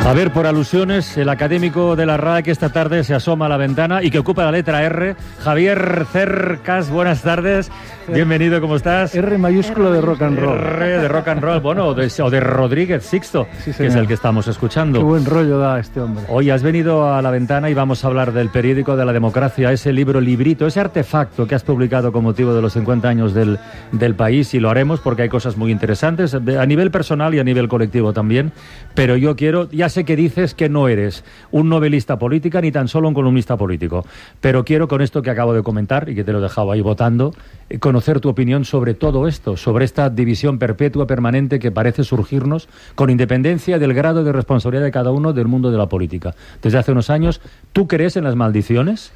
A ver, por alusiones, el académico de la RAE que esta tarde se asoma a la ventana y que ocupa la letra R, Javier Cercas, buenas tardes, bienvenido, ¿cómo estás? R mayúsculo de rock and roll. R de rock and roll, bueno, o de Rodríguez Sixto, sí, que es el que estamos escuchando. Qué buen rollo da este hombre. Hoy has venido a la ventana y vamos a hablar del periódico de la democracia, ese librito, ese artefacto que has publicado con motivo de los 50 años del país, y lo haremos porque hay cosas muy interesantes a nivel personal y a nivel colectivo también, pero yo quiero, ya sé que dices que no eres un novelista política ni tan solo un columnista político, pero quiero, con esto que acabo de comentar y que te lo he dejado ahí votando, conocer tu opinión sobre todo esto, sobre esta división perpetua, permanente que parece surgirnos con independencia del grado de responsabilidad de cada uno del mundo de la política. Desde hace unos años, ¿tú crees en las maldiciones?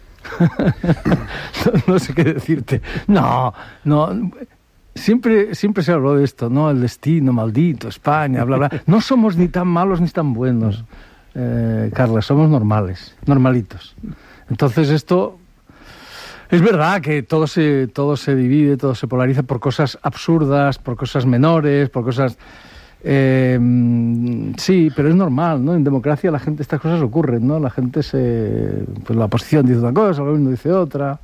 No sé qué decirte. No. Siempre se habló de esto, ¿no? El destino maldito, España, bla, bla. No somos ni tan malos ni tan buenos, Carla, somos normalitos. Entonces esto... Es verdad que todo se divide, todo se polariza por cosas absurdas, por cosas menores, por cosas... sí, pero es normal, ¿no? En democracia estas cosas ocurren, ¿no? La gente pues la oposición dice una cosa, el gobierno dice otra...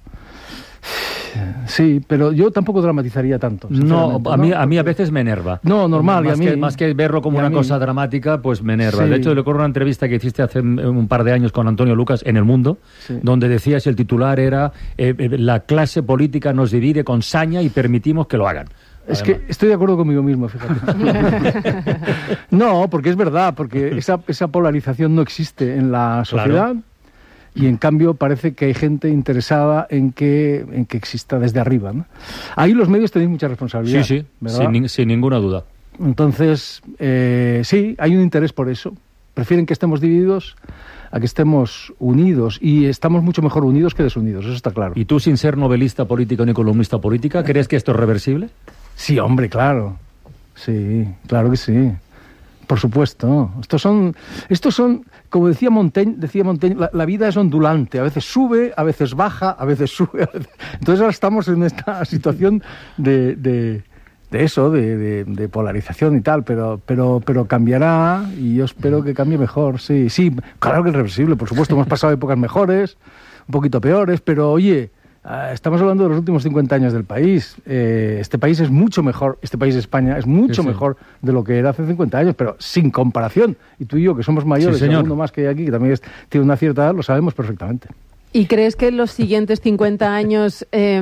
Sí, pero yo tampoco dramatizaría tanto. No, a mí a veces me enerva. No, normal. Más que verlo como una cosa dramática, pues me enerva. Sí. De hecho, recuerdo una entrevista que hiciste hace un par de años con Antonio Lucas en El Mundo, sí, donde decías, el titular era la clase política nos divide con saña y permitimos que lo hagan. Es que estoy de acuerdo conmigo mismo, fíjate. No, porque es verdad, porque esa polarización no existe en la sociedad. Claro. Y en cambio parece que hay gente interesada en que exista desde arriba, ¿no? Ahí los medios tenéis mucha responsabilidad. Sí, sin ninguna duda. Entonces, sí, hay un interés por eso. Prefieren que estemos divididos a que estemos unidos. Y estamos mucho mejor unidos que desunidos, eso está claro. ¿Y tú, sin ser novelista político ni columnista política, crees que esto es reversible? Sí, hombre, claro. Sí, claro que sí. Por supuesto. Estos son, como decía Montaigne, la vida es ondulante. A veces sube, a veces baja, a veces sube. Entonces ahora estamos en esta situación de polarización y tal, pero cambiará, y yo espero que cambie mejor. Sí, claro que es reversible, por supuesto. Hemos pasado épocas mejores, un poquito peores, pero oye... Estamos hablando de los últimos 50 años del país. Este país es mucho mejor, este país de España es mucho mejor de lo que era hace 50 años, pero sin comparación. Y tú y yo, que somos mayores, y alguno más que hay aquí, que también tiene una cierta edad, lo sabemos perfectamente. ¿Y crees que los siguientes 50 años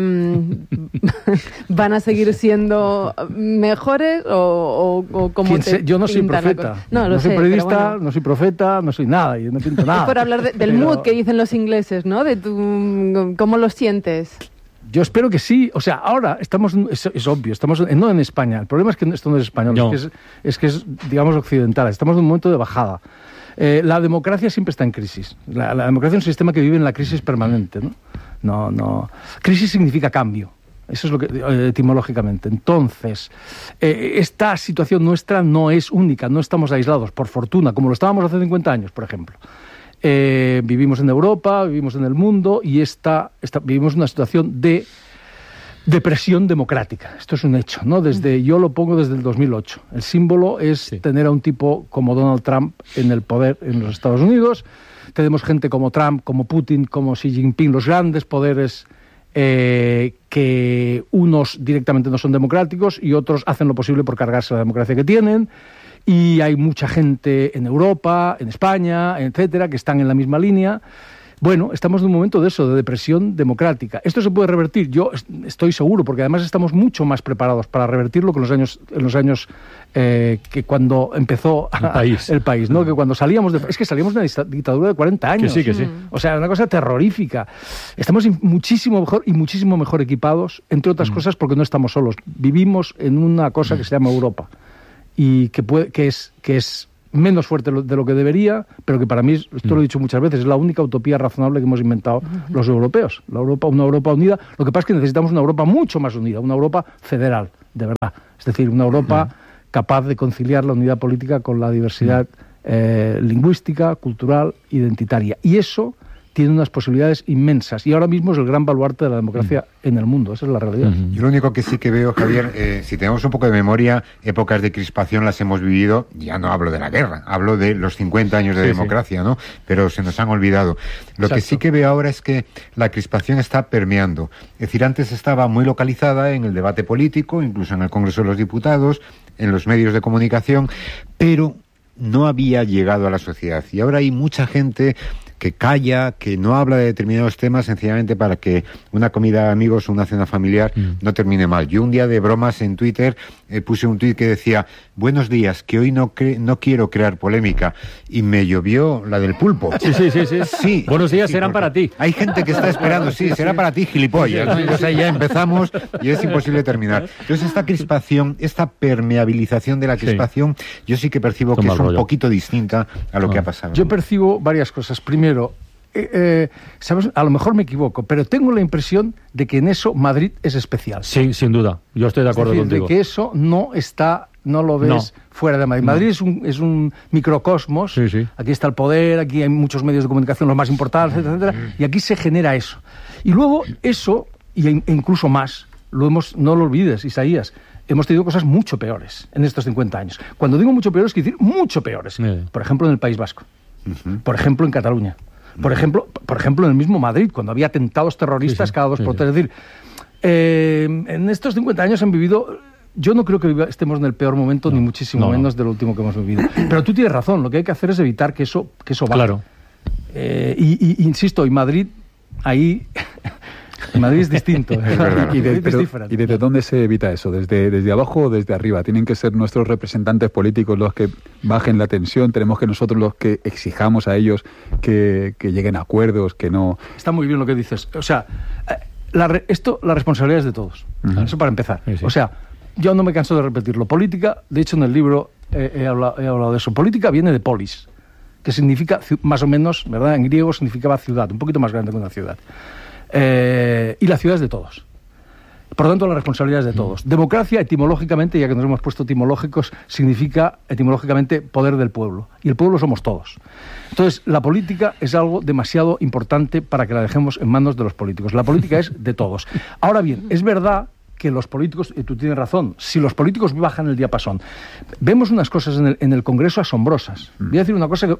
van a seguir siendo mejores o como yo no soy profeta. No soy periodista, bueno. No soy profeta, no soy nada, yo no pinto nada. Es por hablar del mood que dicen los ingleses, ¿no? De cómo lo sientes. Yo espero que sí. O sea, ahora estamos... Es obvio, estamos no en España. El problema es que esto no es español, no. Es que es, digamos, occidental. Estamos en un momento de bajada. La democracia siempre está en crisis. La democracia es un sistema que vive en la crisis permanente, ¿no? No. Crisis significa cambio. Eso es lo que etimológicamente. Entonces, esta situación nuestra no es única, no estamos aislados, por fortuna, como lo estábamos hace 50 años, por ejemplo. Vivimos en Europa, vivimos en el mundo y vivimos una situación de depresión democrática. Esto es un hecho, ¿no? Yo lo pongo desde el 2008. El símbolo es tener a un tipo como Donald Trump en el poder en los Estados Unidos. Tenemos gente como Trump, como Putin, como Xi Jinping, los grandes poderes que unos directamente no son democráticos y otros hacen lo posible por cargarse la democracia que tienen. Y hay mucha gente en Europa, en España, etcétera, que están en la misma línea. Bueno, estamos en un momento de eso, de depresión democrática. ¿Esto se puede revertir? Yo estoy seguro, porque además estamos mucho más preparados para revertirlo que en los años que cuando empezó el país, ¿no? Que cuando salíamos es que salíamos de una dictadura de 40 años. Que sí. O sea, una cosa terrorífica. Estamos muchísimo mejor equipados, entre otras cosas porque no estamos solos. Vivimos en una cosa que se llama Europa y que es menos fuerte de lo que debería, pero que para mí, esto lo he dicho muchas veces, es la única utopía razonable que hemos inventado los europeos. Una Europa unida. Lo que pasa es que necesitamos una Europa mucho más unida, una Europa federal, de verdad. Es decir, una Europa capaz de conciliar la unidad política con la diversidad lingüística, cultural, identitaria. Y eso tiene unas posibilidades inmensas y ahora mismo es el gran baluarte de la democracia en el mundo. Esa es la realidad. Yo lo único que sí que veo, Javier, si tenemos un poco de memoria, épocas de crispación las hemos vivido, ya no hablo de la guerra, hablo de los 50 años de democracia, ¿no? Pero se nos han olvidado. Lo que sí que veo ahora es que la crispación está permeando. Es decir, antes estaba muy localizada en el debate político, incluso en el Congreso de los Diputados, en los medios de comunicación, pero no había llegado a la sociedad. Y ahora hay mucha gente que calla, que no habla de determinados temas sencillamente para que una comida de amigos o una cena familiar no termine mal. Yo un día de bromas en Twitter puse un tuit que decía: buenos días, que hoy no quiero crear polémica, y me llovió la del pulpo. Sí. Buenos días serán para ti. Hay gente que está esperando, será para ti, gilipollas. ¿No? O sea, ya empezamos y es imposible terminar. Entonces esta crispación, esta permeabilización de la crispación, yo sí que percibo que es un poquito distinta a lo que ha pasado. Yo percibo varias cosas. Primero, ¿sabes? A lo mejor me equivoco, pero tengo la impresión de que en eso Madrid es especial. Sí, sin duda. Yo estoy de acuerdo contigo. De que eso no lo ves fuera de Madrid. Madrid es un microcosmos. Sí. Aquí está el poder, aquí hay muchos medios de comunicación, los más importantes, etcétera, y aquí se genera eso. Y luego eso, e incluso más, no lo olvides, Isaías, hemos tenido cosas mucho peores en estos 50 años. Cuando digo mucho peores, quiero decir mucho peores. Por ejemplo, en el País Vasco. Por ejemplo, en Cataluña. Por ejemplo, en el mismo Madrid, cuando había atentados terroristas cada 2 por 3. Es decir, en estos 50 años han vivido... Yo no creo que estemos en el peor momento, ni muchísimo menos de lo último que hemos vivido. Pero tú tienes razón, lo que hay que hacer es evitar que eso baje. Claro. Insisto, y Madrid, ahí... Madrid es distinto. Es verdad. ¿Y desde dónde se evita eso? ¿Desde abajo o desde arriba? ¿Tienen que ser nuestros representantes políticos los que bajen la tensión? ¿Tenemos que nosotros los que exijamos a ellos que lleguen a acuerdos, que no...? Está muy bien lo que dices. O sea, la responsabilidad es de todos. Eso para empezar. Sí. O sea, yo no me canso de repetirlo. Política, de hecho en el libro he hablado de eso. Política viene de polis, que significa más o menos, ¿verdad? En griego significaba ciudad, un poquito más grande que una ciudad. Y la ciudad es de todos. Por lo tanto, la responsabilidad es de todos. Democracia, etimológicamente, ya que nos hemos puesto etimológicos, significa etimológicamente poder del pueblo. Y el pueblo somos todos. Entonces, la política es algo demasiado importante para que la dejemos en manos de los políticos. La política es de todos. Ahora bien, es verdad que los políticos, y tú tienes razón, si los políticos bajan el diapasón, vemos unas cosas en el Congreso asombrosas. Voy a decir una cosa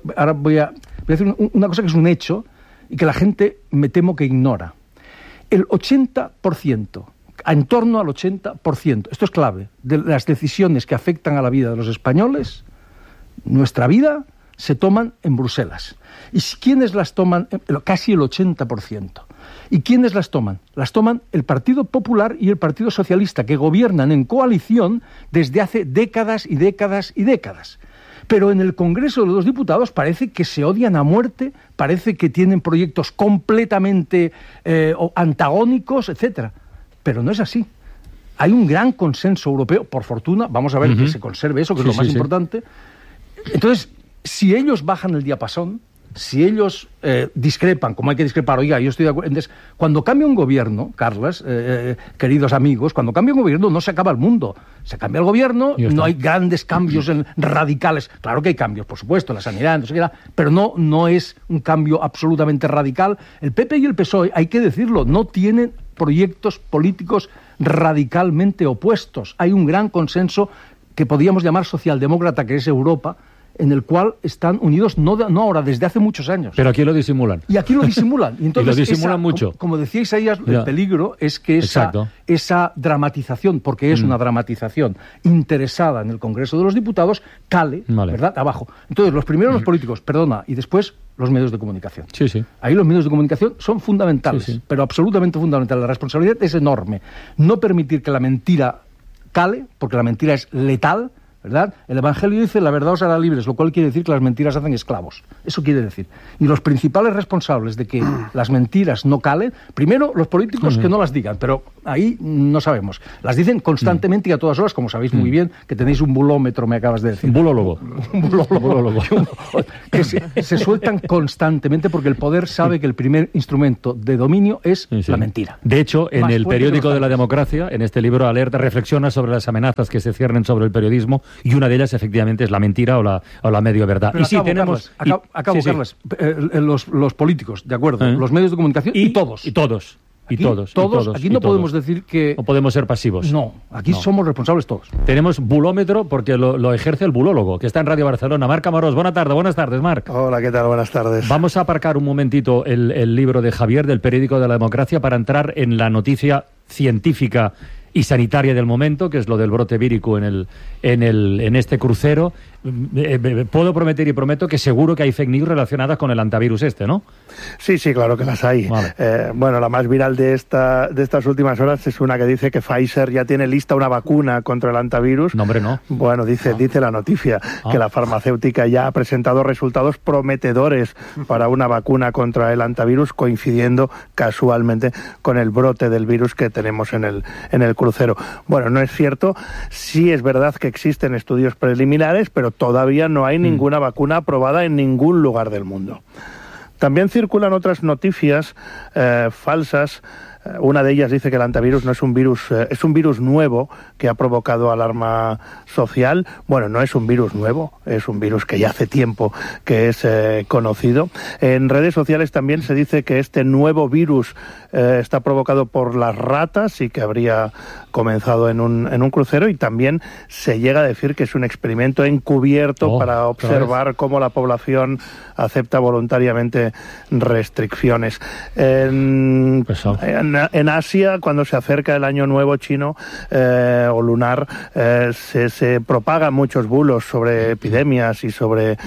una cosa que es un hecho y que la gente me temo que ignora. El 80%, en torno al 80%, esto es clave, de las decisiones que afectan a la vida de los españoles, nuestra vida, se toman en Bruselas. ¿Y quiénes las toman? Casi el 80%. ¿Y quiénes las toman? Las toman el Partido Popular y el Partido Socialista, que gobiernan en coalición desde hace décadas y décadas y décadas. Pero en el Congreso de los Diputados parece que se odian a muerte, parece que tienen proyectos completamente antagónicos, etcétera. Pero no es así. Hay un gran consenso europeo, por fortuna, vamos a ver que se conserve eso, que es lo más importante. Entonces, si ellos bajan el diapasón, si ellos discrepan, como hay que discrepar, oiga, yo estoy de acuerdo. Entonces, cuando cambia un gobierno, Carles, queridos amigos, cuando cambia un gobierno no se acaba el mundo. Se cambia el gobierno, no hay grandes cambios radicales. Claro que hay cambios, por supuesto, la sanidad, no sé qué, pero no es un cambio absolutamente radical. El PP y el PSOE, hay que decirlo, no tienen proyectos políticos radicalmente opuestos. Hay un gran consenso que podríamos llamar socialdemócrata, que es Europa, en el cual están unidos no ahora, desde hace muchos años. Pero aquí lo disimulan. Y aquí lo disimulan. Y, entonces y lo disimulan mucho. Como decía Isaías, el peligro es que esa dramatización, porque es una dramatización interesada en el Congreso de los Diputados, cale, ¿verdad?, abajo. Entonces, los primeros los políticos, y después los medios de comunicación. Sí. Ahí los medios de comunicación son fundamentales, pero absolutamente fundamentales. La responsabilidad es enorme. No permitir que la mentira cale, porque la mentira es letal, ¿verdad? El Evangelio dice: la verdad os hará libres, lo cual quiere decir que las mentiras hacen esclavos. Eso quiere decir. Y los principales responsables de que las mentiras no calen, primero los políticos que no las digan, pero ahí no sabemos. Las dicen constantemente y a todas horas, como sabéis muy bien, que tenéis un bulómetro, me acabas de decir. Un bulólogo. Que se sueltan constantemente porque el poder sabe que el primer instrumento de dominio es la mentira. De hecho, en el periódico de la democracia, en este libro Alerta, reflexiona sobre las amenazas que se ciernen sobre el periodismo Y una de ellas, efectivamente, es la mentira o la medio verdad. Pero y sí, tenemos... Carlos, los políticos, de acuerdo, los medios de comunicación y todos. Y todos. Aquí no podemos decir que... No podemos ser pasivos. No, aquí somos responsables todos. Tenemos bulómetro porque lo ejerce el bulólogo, que está en Radio Barcelona. Marc Amorós, buenas tardes, Marc. Hola, ¿qué tal? Buenas tardes. Vamos a aparcar un momentito el libro de Javier, del periódico de la democracia, para entrar en la noticia científica y sanitaria del momento, que es lo del brote vírico en este crucero. Puedo prometer y prometo que seguro que hay fake news relacionadas con el antivirus ¿no? Sí, claro que las hay. Vale. Bueno, la más viral de estas últimas horas es una que dice que Pfizer ya tiene lista una vacuna contra el antivirus. No, hombre, no. Bueno, dice la noticia que la farmacéutica ya ha presentado resultados prometedores para una vacuna contra el antivirus, coincidiendo casualmente con el brote del virus que tenemos en el crucero. Bueno, no es cierto. Sí es verdad que existen estudios preliminares, pero todavía no hay ninguna vacuna aprobada en ningún lugar del mundo. También circulan otras noticias falsas. Una de ellas dice que el antivirus no es un virus, es un virus nuevo que ha provocado alarma social. Bueno, no es un virus nuevo, es un virus que ya hace tiempo que es conocido. En redes sociales también se dice que este nuevo virus está provocado por las ratas y que habría comenzado en un crucero, y también se llega a decir que es un experimento encubierto para observar cómo la población acepta voluntariamente restricciones. En Asia, cuando se acerca el año nuevo chino o lunar, se propagan muchos bulos sobre epidemias y sobre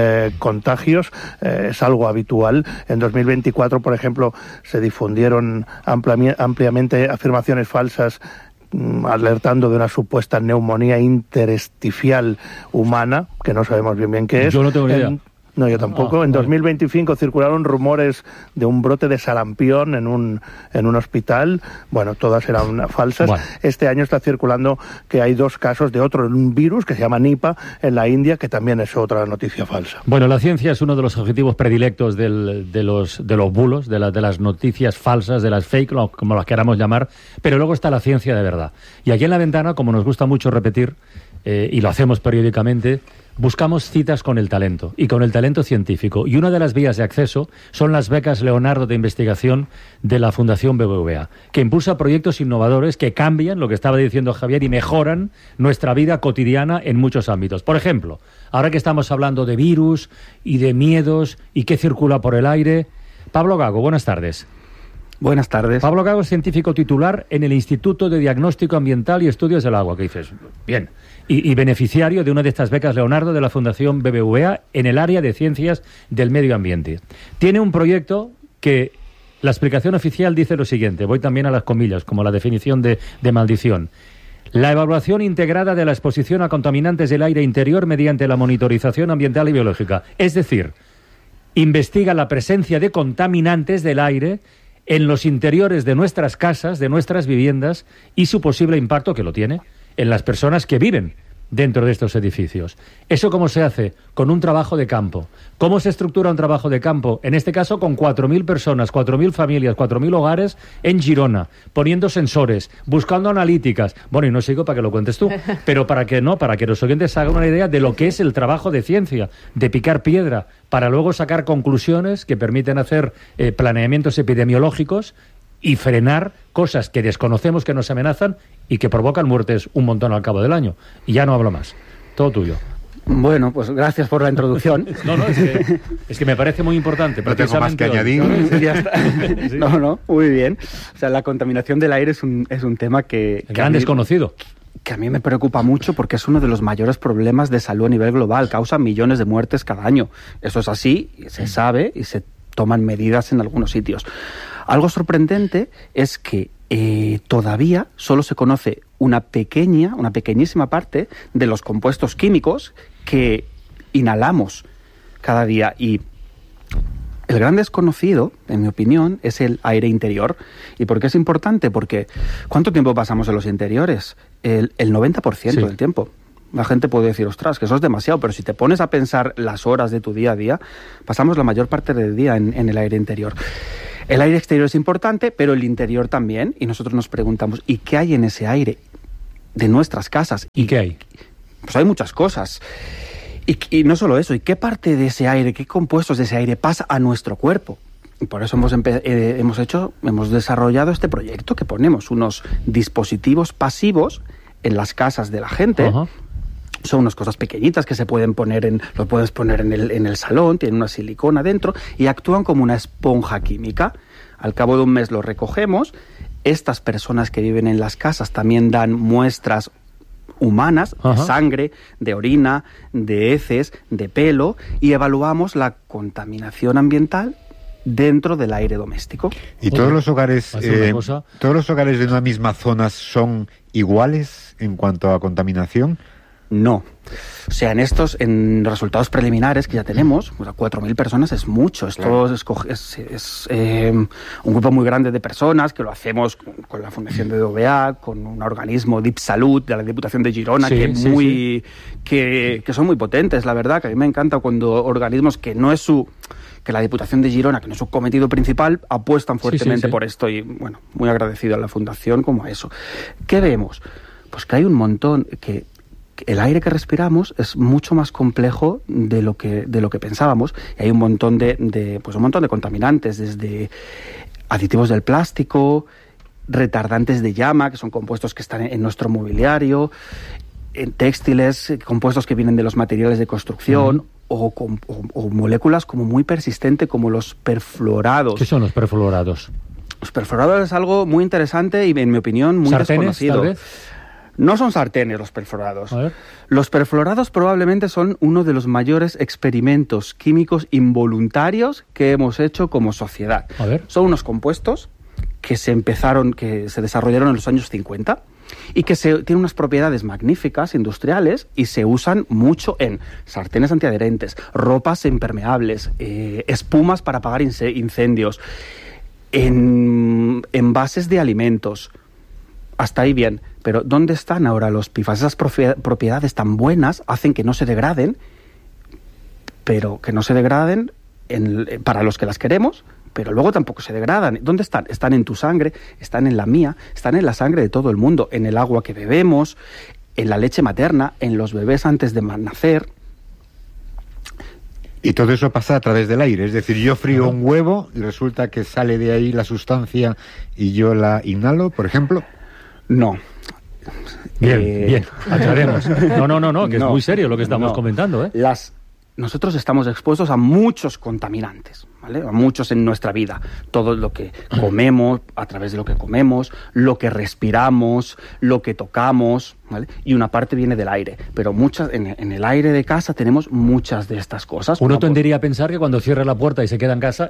contagios. Es algo habitual. En 2024, por ejemplo, se difundieron ampliamente afirmaciones falsas alertando de una supuesta neumonía intersticial humana, que no sabemos bien qué es. Yo no tengo ni idea. No, yo tampoco. En 2025 circularon rumores de un brote de sarampión en un hospital. Bueno, todas eran falsas. Bueno. Este año está circulando que hay 2 casos de un virus que se llama Nipah en la India, que también es otra noticia falsa. Bueno, la ciencia es uno de los objetivos predilectos de los bulos, de las noticias falsas, de las fake, como las queramos llamar, pero luego está la ciencia de verdad. Y aquí en La Ventana, como nos gusta mucho repetir, y lo hacemos periódicamente, buscamos citas con el talento, y con el talento científico. Y una de las vías de acceso son las becas Leonardo de investigación de la Fundación BBVA, que impulsa proyectos innovadores que cambian, lo que estaba diciendo Javier, y mejoran nuestra vida cotidiana en muchos ámbitos. Por ejemplo, ahora que estamos hablando de virus y de miedos y qué circula por el aire, Pablo Gago, buenas tardes. Buenas tardes. Pablo Gago es científico titular en el Instituto de Diagnóstico Ambiental y Estudios del Agua. ¿Qué dices? Bien. Y beneficiario de una de estas becas Leonardo de la Fundación BBVA en el área de ciencias del medio ambiente. Tiene un proyecto que la explicación oficial dice lo siguiente, voy también a las comillas, como la definición de maldición. La evaluación integrada de la exposición a contaminantes del aire interior mediante la monitorización ambiental y biológica. Es decir, investiga la presencia de contaminantes del aire en los interiores de nuestras casas, de nuestras viviendas, y su posible impacto, que lo tiene, en las personas que viven dentro de estos edificios. ¿Eso cómo se hace? Con un trabajo de campo. ¿Cómo se estructura un trabajo de campo? En este caso con 4.000 personas, 4.000 familias, 4.000 hogares en Girona, poniendo sensores, buscando analíticas. Bueno, y no sigo para que lo cuentes tú, pero para que los oyentes hagan una idea de lo que es el trabajo de ciencia, de picar piedra, para luego sacar conclusiones que permiten hacer planeamientos epidemiológicos y frenar cosas que desconocemos, que nos amenazan y que provocan muertes un montón al cabo del año. Y ya no hablo más. Todo tuyo. Bueno, pues gracias por la introducción. es que me parece muy importante. No tengo más que añadir. Ya está. Sí. No, muy bien. O sea, la contaminación del aire es un tema que gran desconocido. Que a mí me preocupa mucho porque es uno de los mayores problemas de salud a nivel global. Causa millones de muertes cada año. Eso es así, se sabe y se toman medidas en algunos sitios. Algo sorprendente es que todavía solo se conoce una pequeñísima parte de los compuestos químicos que inhalamos cada día. Y el gran desconocido, en mi opinión, es el aire interior. ¿Y por qué es importante? Porque ¿cuánto tiempo pasamos en los interiores? El 90% del tiempo. La gente puede decir, ostras, que eso es demasiado, pero si te pones a pensar las horas de tu día a día, pasamos la mayor parte del día en el aire interior. El aire exterior es importante, pero el interior también, y nosotros nos preguntamos, ¿y qué hay en ese aire de nuestras casas? ¿Y qué hay? Pues hay muchas cosas. Y no solo eso, ¿y qué parte de ese aire, qué compuestos de ese aire pasa a nuestro cuerpo? Y por eso hemos desarrollado este proyecto, que ponemos unos dispositivos pasivos en las casas de la gente. Uh-huh. Son unas cosas pequeñitas que se pueden poner lo puedes poner en el salón, tienen una silicona dentro y actúan como una esponja química. Al cabo de un mes lo recogemos. Estas personas que viven en las casas también dan muestras humanas, de sangre, de orina, de heces, de pelo, y evaluamos la contaminación ambiental dentro del aire doméstico. ¿Y todos los hogares de una misma zona son iguales en cuanto a contaminación? No. O sea, en resultados preliminares que ya tenemos, 4.000 personas es mucho. Esto es un grupo muy grande de personas que lo hacemos con la Fundación de DOVA, con un organismo Deep Salud de la Diputación de Girona, que son muy potentes, la verdad, que a mí me encanta cuando organismos que la Diputación de Girona, que no es su cometido principal, apuestan fuertemente por esto y, bueno, muy agradecido a la Fundación como a eso. ¿Qué vemos? Pues que hay un montón, que el aire que respiramos es mucho más complejo de lo que pensábamos, y hay un montón de contaminantes, desde aditivos del plástico, retardantes de llama, que son compuestos que están en nuestro mobiliario, en textiles, compuestos que vienen de los materiales de construcción, o moléculas como muy persistentes como los perfluorados. ¿Qué son los perfluorados? Los perfluorados es algo muy interesante y, en mi opinión, muy desconocido. ¿Tal vez? No son sartenes los perfluorados. Los perfluorados probablemente son uno de los mayores experimentos químicos involuntarios que hemos hecho como sociedad. Son unos compuestos que se desarrollaron en los años 50 y que tienen unas propiedades magníficas, industriales, y se usan mucho en sartenes antiadherentes, ropas impermeables, espumas para apagar incendios, en envases de alimentos. Hasta ahí bien, pero ¿dónde están ahora los PFAS? Esas propiedades tan buenas hacen que no se degraden, pero que no se degraden para los que las queremos, pero luego tampoco se degradan. ¿Dónde están? Están en tu sangre, están en la mía, están en la sangre de todo el mundo, en el agua que bebemos, en la leche materna, en los bebés antes de nacer. Y todo eso pasa a través del aire, es decir, yo frío un huevo y resulta que sale de ahí la sustancia y yo la inhalo, por ejemplo. No. Bien, aclaremos. No, que es muy serio lo que estamos comentando, ¿eh? Nosotros estamos expuestos a muchos contaminantes, ¿vale? A muchos en nuestra vida. Todo lo que comemos, a través de lo que comemos, lo que respiramos, lo que tocamos, ¿vale? Y una parte viene del aire. Pero en el aire de casa tenemos muchas de estas cosas. Uno tendería a pensar que cuando cierre la puerta y se queda en casa,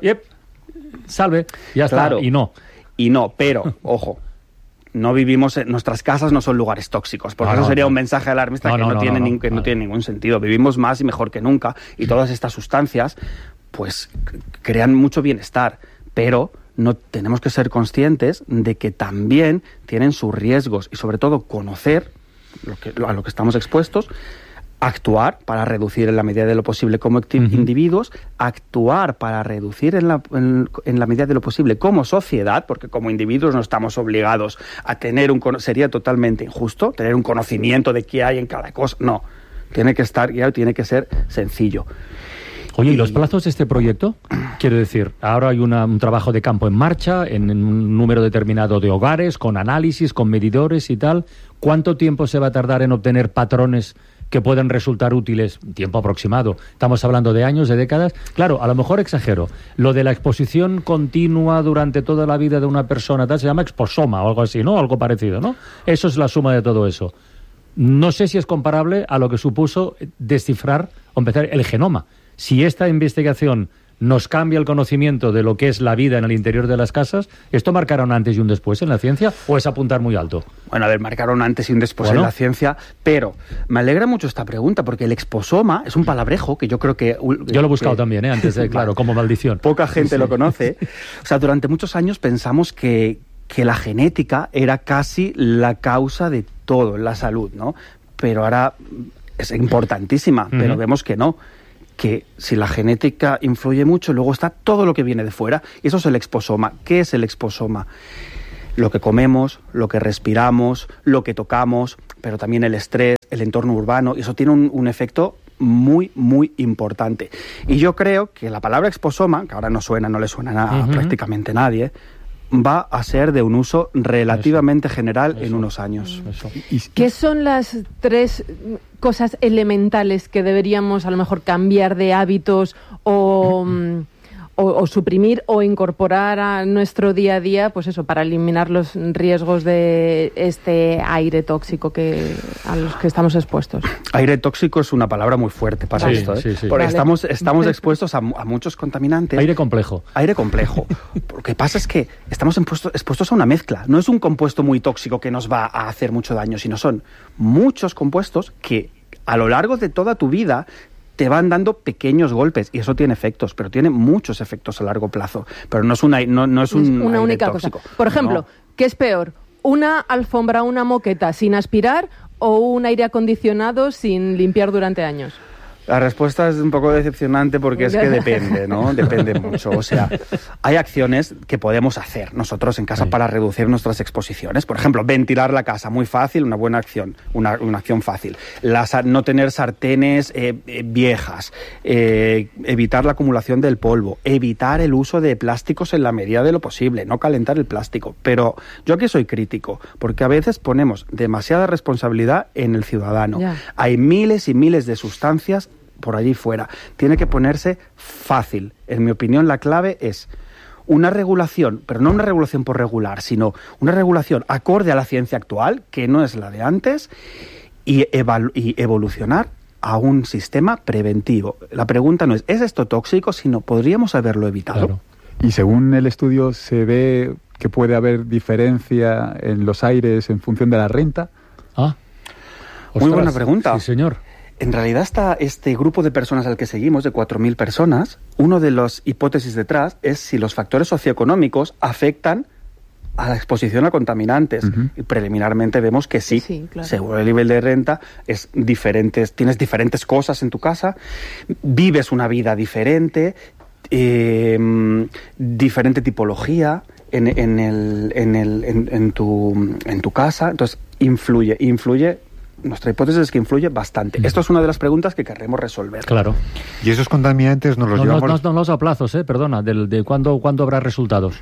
salve, ya está, y no, pero, ojo, no vivimos, nuestras casas no son lugares tóxicos, porque eso sería un mensaje alarmista que no tiene ningún sentido. Vivimos más y mejor que nunca, y todas estas sustancias pues crean mucho bienestar, pero no tenemos que ser conscientes de que también tienen sus riesgos, y sobre todo conocer a lo que estamos expuestos, actuar para reducir en la medida de lo posible como individuos, actuar para reducir en la medida de lo posible como sociedad, porque como individuos no estamos obligados a tener sería totalmente injusto tener un conocimiento de qué hay en cada cosa. No, tiene que estar guiado, tiene que ser sencillo. Oye, ¿y los plazos de este proyecto? Quiero decir, ahora hay un trabajo de campo en marcha, en un número determinado de hogares, con análisis, con medidores y tal. ¿Cuánto tiempo se va a tardar en obtener patrones que pueden resultar útiles? Tiempo aproximado. Estamos hablando de años, de décadas. Claro, a lo mejor exagero. Lo de la exposición continua durante toda la vida de una persona, tal, se llama exposoma o algo así, ¿no? Algo parecido, ¿no? Eso es la suma de todo eso. No sé si es comparable a lo que supuso descifrar o empezar el genoma. Si esta investigación nos cambia el conocimiento de lo que es la vida en el interior de las casas, ¿esto marcará un antes y un después en la ciencia o es apuntar muy alto? Bueno, marcará un antes y un después en la ciencia, pero me alegra mucho esta pregunta porque el exposoma es un palabrejo que yo creo que... Yo lo he buscado también, antes de, claro, como maldición. Poca gente lo conoce. O sea, durante muchos años pensamos que la genética era casi la causa de todo en la salud, ¿no? Pero ahora es importantísima, pero vemos que no. Que si la genética influye mucho, luego está todo lo que viene de fuera, y eso es el exposoma. ¿Qué es el exposoma? Lo que comemos, lo que respiramos, lo que tocamos, pero también el estrés, el entorno urbano, y eso tiene un efecto muy, muy importante. Y yo creo que la palabra exposoma, que ahora no le suena a prácticamente nadie, va a ser de un uso relativamente general en unos años. ¿Qué son las 3 cosas elementales que deberíamos a lo mejor cambiar de hábitos o suprimir o incorporar a nuestro día a día, pues eso, para eliminar los riesgos de este aire tóxico a los que estamos expuestos? Aire tóxico es una palabra muy fuerte para esto, ¿eh? Sí. Porque estamos expuestos a muchos contaminantes. Aire complejo. Lo que pasa es que estamos expuestos a una mezcla. No es un compuesto muy tóxico que nos va a hacer mucho daño, sino son muchos compuestos que a lo largo de toda tu vida te van dando pequeños golpes, y eso tiene efectos, pero tiene muchos efectos a largo plazo. Pero no es una única cosa. Por ejemplo, ¿qué es peor? ¿Una alfombra, una moqueta sin aspirar o un aire acondicionado sin limpiar durante años? La respuesta es un poco decepcionante porque es que depende, ¿no? Depende mucho. O sea, hay acciones que podemos hacer nosotros en casa para reducir nuestras exposiciones. Por ejemplo, ventilar la casa, muy fácil, una buena acción, una acción fácil. No tener sartenes viejas, evitar la acumulación del polvo, evitar el uso de plásticos en la medida de lo posible, no calentar el plástico. Pero yo aquí soy crítico, porque a veces ponemos demasiada responsabilidad en el ciudadano. Ya. Hay miles y miles de sustancias por allí fuera. Tiene que ponerse fácil. En mi opinión, la clave es una regulación, pero no una regulación por regular, sino una regulación acorde a la ciencia actual, que no es la de antes, y evolucionar a un sistema preventivo. La pregunta no es esto tóxico?, sino ¿podríamos haberlo evitado? Claro. Y según el estudio, ¿se ve que puede haber diferencia en los aires en función de la renta? Muy buena pregunta. Sí, señor. En realidad está este grupo de personas al que seguimos, de 4.000 personas. Una de las hipótesis detrás es si los factores socioeconómicos afectan a la exposición a contaminantes. Y preliminarmente vemos que sí, claro. Según el nivel de renta, tienes diferentes cosas en tu casa, vives una vida diferente, diferente tipología en tu casa. Entonces, influye. Nuestra hipótesis es que influye bastante. Esto es una de las preguntas que querremos resolver. Claro. Y esos contaminantes nos los llevamos... No los a plazos, perdona, de cuándo habrá resultados.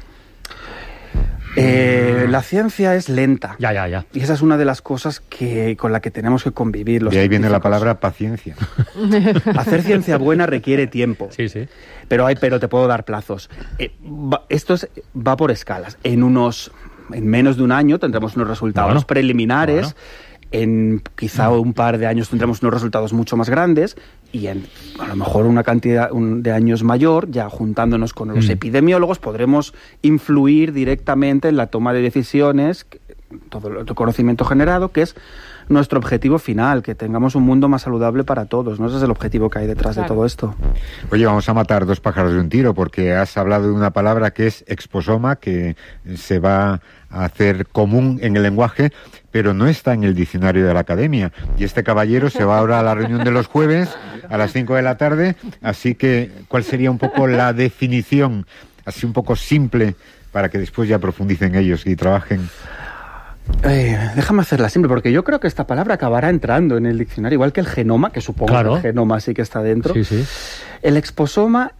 La ciencia es lenta. Ya. Y esa es una de las cosas con la que tenemos que convivir los científicos. Y ahí viene la palabra paciencia. Hacer ciencia buena requiere tiempo. Sí. Pero te puedo dar plazos. Esto va por escalas. En menos de un año tendremos unos resultados preliminares. En quizá un par de años tendremos unos resultados mucho más grandes, y a lo mejor una cantidad de años mayor, ya juntándonos con los epidemiólogos, podremos influir directamente en la toma de decisiones, todo el conocimiento generado, que es nuestro objetivo final, que tengamos un mundo más saludable para todos, ¿no? Ese es el objetivo que hay detrás de todo esto. Oye, vamos a matar 2 pájaros de un tiro, porque has hablado de una palabra que es exposoma, que se va a hacer común en el lenguaje, pero no está en el diccionario de la academia. Y este caballero se va ahora a la reunión de los jueves a las 5 de la tarde, así que ¿cuál sería un poco la definición, así un poco simple, para que después ya profundicen ellos y trabajen? Déjame hacerla simple, porque yo creo que esta palabra acabará entrando en el diccionario, igual que el genoma, que supongo que el genoma sí que está dentro. Sí. El exposoma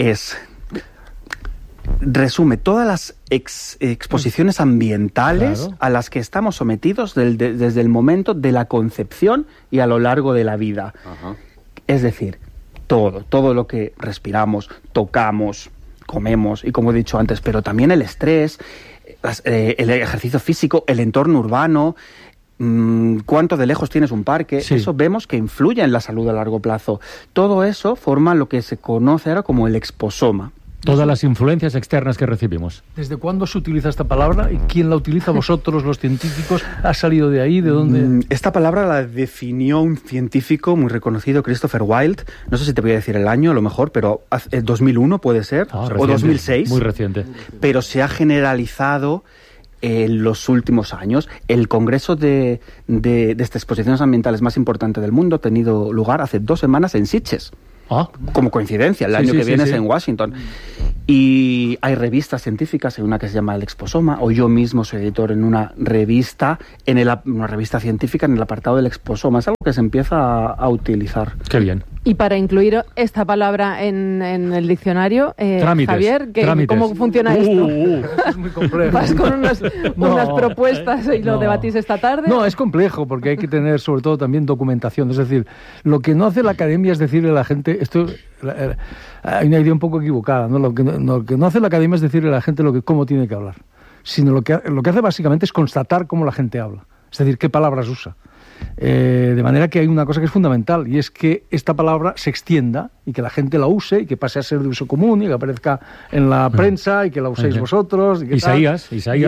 resume todas las exposiciones ambientales a las que estamos sometidos desde el momento de la concepción y a lo largo de la vida. Es decir, todo lo que respiramos, tocamos, comemos, y como he dicho antes, pero también el estrés, el ejercicio físico, el entorno urbano, cuánto de lejos tienes un parque, eso vemos que influye en la salud a largo plazo. Todo eso forma lo que se conoce ahora como el exposoma. Todas las influencias externas que recibimos. ¿Desde cuándo se utiliza esta palabra y quién la utiliza? ¿Vosotros, los científicos? ¿Ha salido de ahí? ¿De dónde? Esta palabra la definió un científico muy reconocido, Christopher Wilde. No sé si te voy a decir el año, a lo mejor, pero 2001 puede ser, o 2006. Muy reciente. Pero se ha generalizado en los últimos años. El congreso de estas exposiciones ambientales más importante del mundo ha tenido lugar hace 2 semanas en Sitges. Como coincidencia, el año que viene es en Washington. Y hay revistas científicas, hay una que se llama El Exposoma, o yo mismo soy editor en una revista científica en el apartado del exposoma. Es algo que se empieza a utilizar. Qué bien. Y para incluir esta palabra en el diccionario, Javier, ¿cómo funciona esto? Es muy complejo. Vas con unas propuestas y lo debatís esta tarde. No, es complejo porque hay que tener sobre todo también documentación. Es decir, lo que no hace la academia es decirle a la gente, hay una idea un poco equivocada, ¿no? Lo que no hace la academia es decirle a la gente cómo tiene que hablar, sino lo que hace básicamente es constatar cómo la gente habla, es decir, qué palabras usa. De manera que hay una cosa que es fundamental, y es que esta palabra se extienda y que la gente la use y que pase a ser de uso común y que aparezca en la prensa y que la uséis vosotros. Y Isaías,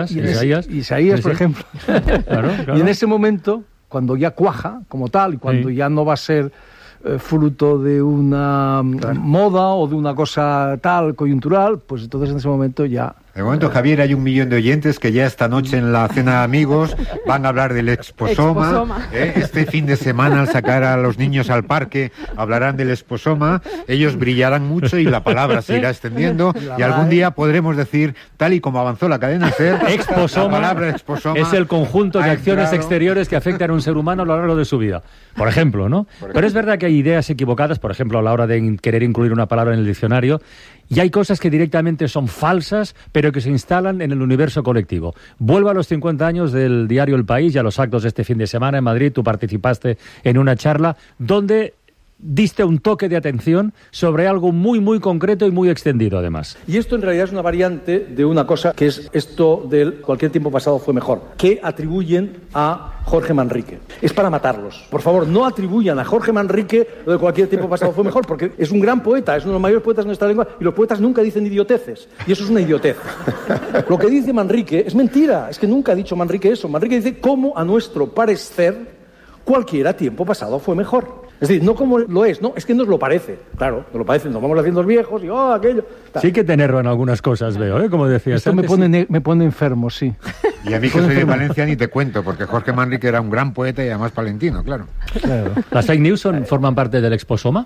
por ejemplo. Claro. Y en ese momento, cuando ya cuaja como tal y cuando ya no va a ser fruto de una moda o de una cosa tal coyuntural, pues entonces en ese momento ya... De momento, Javier, hay 1 millón de oyentes que ya esta noche en la cena de amigos van a hablar del exposoma. Este fin de semana, al sacar a los niños al parque, hablarán del exposoma. Ellos brillarán mucho y la palabra se irá extendiendo. Y algún día podremos decir, tal y como avanzó la cadena SER, exposoma, la palabra exposoma es el conjunto de acciones exteriores que afectan a un ser humano a lo largo de su vida. Por ejemplo, ¿no? Pero es verdad que hay ideas equivocadas, por ejemplo, a la hora de querer incluir una palabra en el diccionario. Y hay cosas que directamente son falsas, pero que se instalan en el universo colectivo. Vuelvo a los 50 años del diario El País y a los actos de este fin de semana en Madrid. Tú participaste en una charla donde diste un toque de atención sobre algo muy, muy concreto y muy extendido, además. Y esto en realidad es una variante de una cosa que es esto del cualquier tiempo pasado fue mejor, que atribuyen a Jorge Manrique. Es para matarlos. Por favor, no atribuyan a Jorge Manrique lo de cualquier tiempo pasado fue mejor, porque es un gran poeta, es uno de los mayores poetas de nuestra lengua, y los poetas nunca dicen idioteces. Y eso es una idiotez. Lo que dice Manrique es mentira, es que nunca ha dicho Manrique eso. Manrique dice cómo, a nuestro parecer, cualquiera tiempo pasado fue mejor. Es decir, no como lo es, no, es que nos lo parece. Claro, nos lo parece, nos vamos haciendo viejos y aquello. Tal. Sí que tenerlo en algunas cosas, veo, como decías. Esto antes, me pone enfermo, sí. Y a mí que soy de Valencia ni te cuento, porque Jorge Manrique era un gran poeta y además palentino, claro. ¿Las fake news forman parte del exposoma?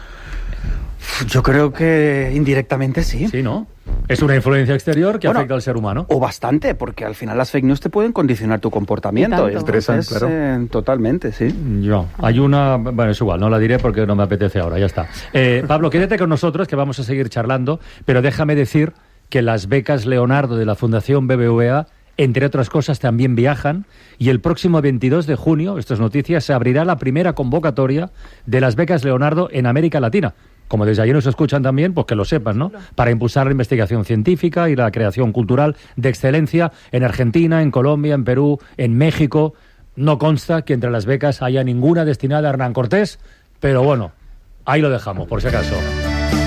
Yo creo que indirectamente sí. Sí, ¿no? Es una influencia exterior que afecta al ser humano. O bastante, porque al final las fake news te pueden condicionar tu comportamiento. Estresan, claro. Totalmente, sí. Hay una... Bueno, es igual, no la diré porque no me apetece ahora, ya está. Pablo, quédate con nosotros, que vamos a seguir charlando, pero déjame decir que las becas Leonardo de la Fundación BBVA, entre otras cosas, también viajan, y el próximo 22 de junio, esto es noticia, se abrirá la primera convocatoria de las becas Leonardo en América Latina. Como desde allí nos escuchan también, pues que lo sepan, ¿no? Para impulsar la investigación científica y la creación cultural de excelencia en Argentina, en Colombia, en Perú, en México. No consta que entre las becas haya ninguna destinada a Hernán Cortés, pero bueno, ahí lo dejamos, por si acaso.